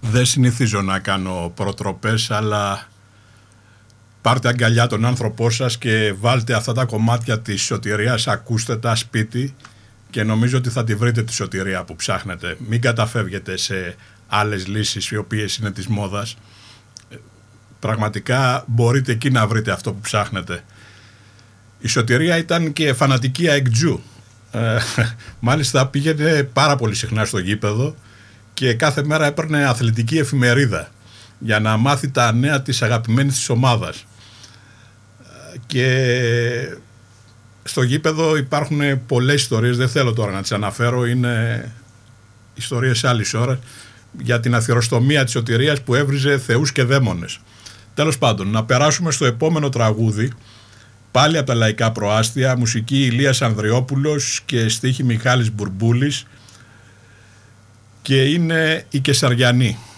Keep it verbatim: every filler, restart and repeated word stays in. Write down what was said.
Δεν συνηθίζω να κάνω προτροπές, αλλά πάρτε αγκαλιά τον άνθρωπό σας και βάλτε αυτά τα κομμάτια της σωτηρίας, ακούστε τα σπίτι και νομίζω ότι θα τη βρείτε τη σωτηρία που ψάχνετε. Μην καταφεύγετε σε άλλες λύσεις οι οποίες είναι της μόδας. Πραγματικά μπορείτε εκεί να βρείτε αυτό που ψάχνετε. Η σωτηρία ήταν και φανατική αεκτζού. Ε, μάλιστα πήγαινε πάρα πολύ συχνά στο γήπεδο και κάθε μέρα έπαιρνε αθλητική εφημερίδα για να μάθει τα νέα της αγαπημένης της ομάδας. Και στο γήπεδο υπάρχουν πολλές ιστορίες, δεν θέλω τώρα να τις αναφέρω, είναι ιστορίες άλλης ώρας, για την αθυροστομία της σωτηρίας που έβριζε θεούς και δαίμονες. Τέλος πάντων, να περάσουμε στο επόμενο τραγούδι, πάλι από τα Λαϊκά Προάστια, μουσική Ηλίας Ανδριόπουλος και στίχη Μιχάλης Μπουρμπούλης, και είναι η Κεσαριανή.